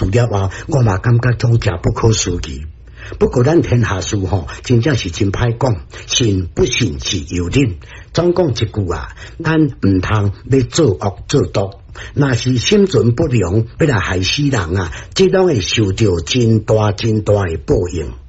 事了后，我嘛感觉总正不可思议。不过咱天下事真正是真歹讲，信不信是由人。总讲一句啊，咱唔通要做恶做毒，若是心存不良，要来害死人啊，这拢会受到真大的报应。